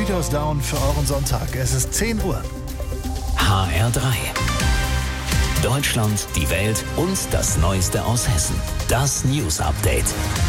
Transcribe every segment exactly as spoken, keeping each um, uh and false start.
Goes Down für euren Sonntag. Es ist zehn Uhr. H R drei. Deutschland, die Welt und das Neueste aus Hessen. Das News Update.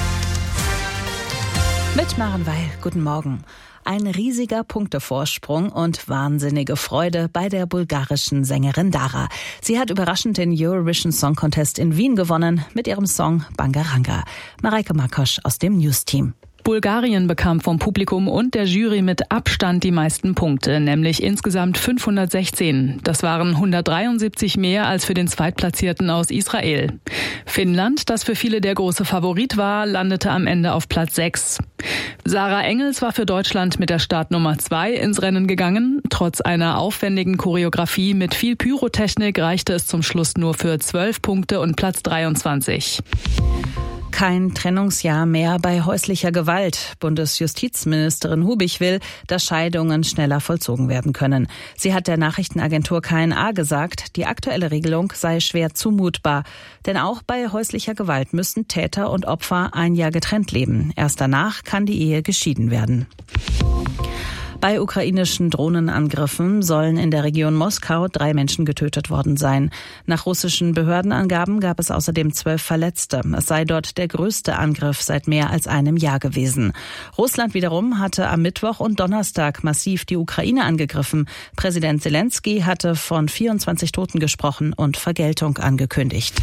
Mit Maren Weil, guten Morgen. Ein riesiger Punktevorsprung und wahnsinnige Freude bei der bulgarischen Sängerin Dara. Sie hat überraschend den Eurovision Song Contest in Wien gewonnen mit ihrem Song Bangaranga. Mareike Makosch aus dem News-Team. Bulgarien bekam vom Publikum und der Jury mit Abstand die meisten Punkte, nämlich insgesamt fünfhundertsechzehn. Das waren hundertdreiundsiebzig mehr als für den Zweitplatzierten aus Israel. Finnland, das für viele der große Favorit war, landete am Ende auf Platz sechs. Sarah Engels war für Deutschland mit der Startnummer zwei ins Rennen gegangen. Trotz einer aufwendigen Choreografie mit viel Pyrotechnik reichte es zum Schluss nur für zwölf Punkte und Platz dreiundzwanzig. Kein Trennungsjahr mehr bei häuslicher Gewalt. Bundesjustizministerin Hubich will, dass Scheidungen schneller vollzogen werden können. Sie hat der Nachrichtenagentur K N A gesagt, die aktuelle Regelung sei schwer zumutbar. Denn auch bei häuslicher Gewalt müssen Täter und Opfer ein Jahr getrennt leben. Erst danach kann die Ehe geschieden werden. Bei ukrainischen Drohnenangriffen sollen in der Region Moskau drei Menschen getötet worden sein. Nach russischen Behördenangaben gab es außerdem zwölf Verletzte. Es sei dort der größte Angriff seit mehr als einem Jahr gewesen. Russland wiederum hatte am Mittwoch und Donnerstag massiv die Ukraine angegriffen. Präsident Zelensky hatte von vierundzwanzig Toten gesprochen und Vergeltung angekündigt.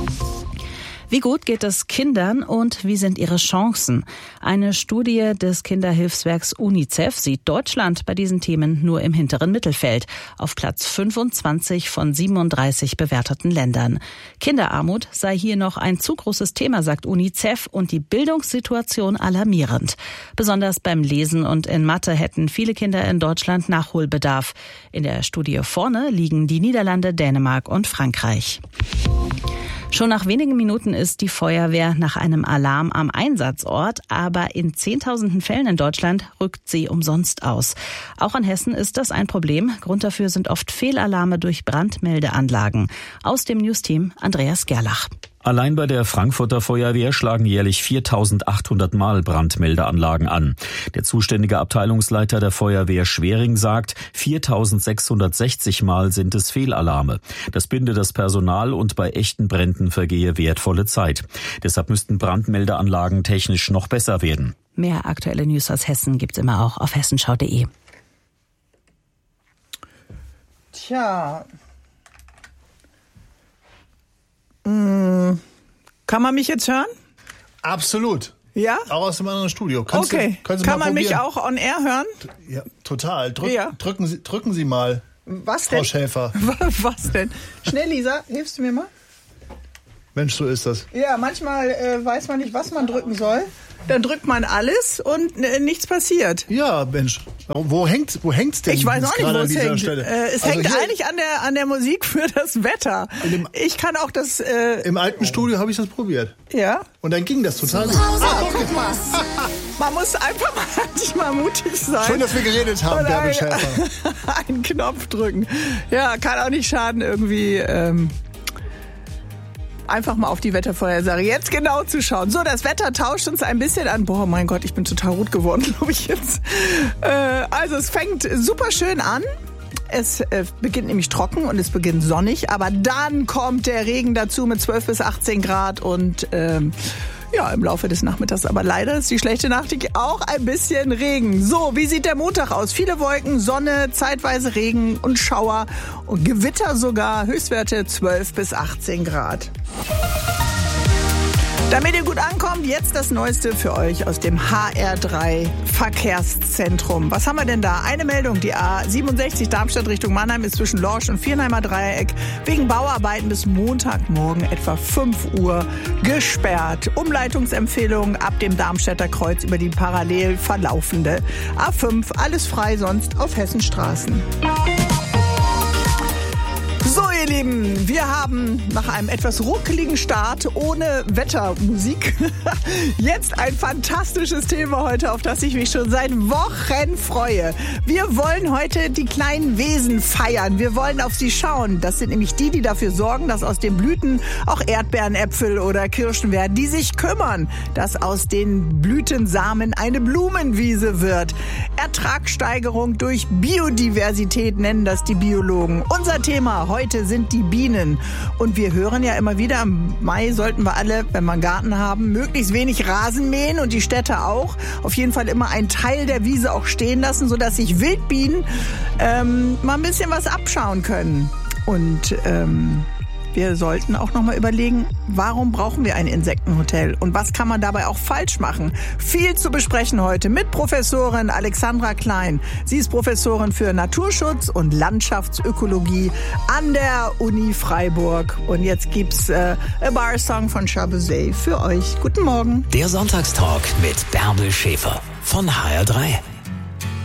Wie gut geht es Kindern und wie sind ihre Chancen? Eine Studie des Kinderhilfswerks UNICEF sieht Deutschland bei diesen Themen nur im hinteren Mittelfeld, auf Platz fünfundzwanzig von siebenunddreißig bewerteten Ländern. Kinderarmut sei hier noch ein zu großes Thema, sagt UNICEF, und die Bildungssituation alarmierend. Besonders beim Lesen und in Mathe hätten viele Kinder in Deutschland Nachholbedarf. In der Studie vorne liegen die Niederlande, Dänemark und Frankreich. Schon nach wenigen Minuten ist die Feuerwehr nach einem Alarm am Einsatzort, aber in zehntausenden Fällen in Deutschland rückt sie umsonst aus. Auch in Hessen ist das ein Problem. Grund dafür sind oft Fehlalarme durch Brandmeldeanlagen. Aus dem News-Team Andreas Gerlach. Allein bei der Frankfurter Feuerwehr schlagen jährlich viertausendachthundert Mal Brandmeldeanlagen an. Der zuständige Abteilungsleiter der Feuerwehr Schwering sagt, viertausendsechshundertsechzig Mal sind es Fehlalarme. Das binde das Personal und bei echten Bränden vergehe wertvolle Zeit. Deshalb müssten Brandmeldeanlagen technisch noch besser werden. Mehr aktuelle News aus Hessen gibt's immer auch auf hessenschau punkt de. Tja... Kann man mich jetzt hören? Absolut. Ja? Auch aus dem anderen Studio. Kannst okay. Du, kannst du Kann mal man probieren? mich auch on air hören? Ja, total. Drück, ja. drücken, Sie, drücken Sie mal. Was Frau denn? Schäfer. Was denn? Schnell, Lisa, hilfst du mir mal? Mensch, so ist das. Ja, manchmal äh, weiß man nicht, was man drücken soll. Dann drückt man alles und äh, nichts passiert. Ja, Mensch. Wo hängt wo hängt's denn? Ich weiß auch nicht, wo an es dieser hängt. Stelle? Äh, es also hängt hier, eigentlich an der, an der Musik für das Wetter. Dem, ich kann auch das... Äh, Im alten Studio habe ich das probiert. Ja? Und dann ging das total gut. Ah, guck mal. Man muss einfach mal, manchmal mutig sein. Schön, dass wir geredet haben, Bärbel Schäfer. Einen Knopf drücken. Ja, kann auch nicht schaden, irgendwie... Ähm, einfach mal auf die Wettervorhersage jetzt genau zu schauen. So, das Wetter tauscht uns ein bisschen an. Boah, mein Gott, ich bin total rot geworden, glaube ich jetzt. Äh, also es fängt super schön an. Es äh, beginnt nämlich trocken und es beginnt sonnig. Aber dann kommt der Regen dazu mit zwölf bis achtzehn Grad und ähm, ja, im Laufe des Nachmittags. Aber leider ist die schlechte Nachricht auch ein bisschen Regen. So, wie sieht der Montag aus? Viele Wolken, Sonne, zeitweise Regen und Schauer und Gewitter sogar. Höchstwerte zwölf bis achtzehn Grad. Damit ihr gut ankommt, jetzt das Neueste für euch aus dem H R drei Verkehrszentrum. Was haben wir denn da? Eine Meldung, die A siebenundsechzig Darmstadt Richtung Mannheim ist zwischen Lorsch und Viernheimer Dreieck wegen Bauarbeiten bis Montagmorgen etwa fünf Uhr gesperrt. Umleitungsempfehlung ab dem Darmstädter Kreuz über die parallel verlaufende A fünf. Alles frei sonst auf Hessenstraßen. So, ihr Lieben, wir haben nach einem etwas ruckeligen Start ohne Wettermusik jetzt ein fantastisches Thema heute, auf das ich mich schon seit Wochen freue. Wir wollen heute die kleinen Wesen feiern. Wir wollen auf sie schauen. Das sind nämlich die, die dafür sorgen, dass aus den Blüten auch Erdbeeren, Äpfel oder Kirschen werden, die sich kümmern, dass aus den Blütensamen eine Blumenwiese wird. Ertragssteigerung durch Biodiversität nennen das die Biologen. Unser Thema heute sind die Bienen. Und wir hören ja immer wieder, im Mai sollten wir alle, wenn wir einen Garten haben, möglichst wenig Rasen mähen und die Städte auch. Auf jeden Fall immer einen Teil der Wiese auch stehen lassen, sodass sich Wildbienen ähm, mal ein bisschen was abschauen können. Und ähm, wir sollten auch noch mal überlegen, warum brauchen wir ein Insektenhotel und was kann man dabei auch falsch machen? Viel zu besprechen heute mit Professorin Alexandra Klein. Sie ist Professorin für Naturschutz und Landschaftsökologie an der Uni Freiburg. Und jetzt gibt's äh, A Bar Song von Chabuzet für euch. Guten Morgen. Der Sonntagstalk mit Bärbel Schäfer von H R drei.